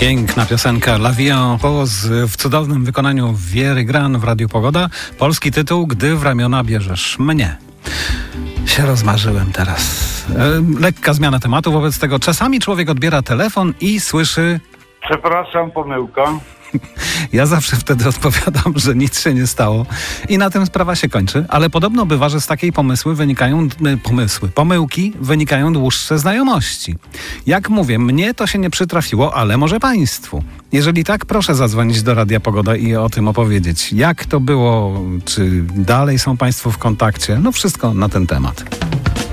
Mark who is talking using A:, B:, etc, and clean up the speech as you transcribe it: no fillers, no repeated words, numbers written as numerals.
A: Piękna piosenka La Vie en Rose w cudownym wykonaniu Wiery Gran w Radiu Pogoda. Polski tytuł Gdy w ramiona bierzesz mnie. Się rozmarzyłem teraz. Lekka zmiana tematu, wobec tego czasami człowiek odbiera telefon i słyszy:
B: Przepraszam, pomyłka.
A: Ja zawsze wtedy odpowiadam, że nic się nie stało i na tym sprawa się kończy, ale podobno bywa, że z takiej pomyłki wynikają dłuższe znajomości. Jak mówię, mnie to się nie przytrafiło, ale może państwu. Jeżeli tak, proszę zadzwonić do Radia Pogoda i o tym opowiedzieć. Jak to było, czy dalej są państwo w kontakcie? No wszystko na ten temat.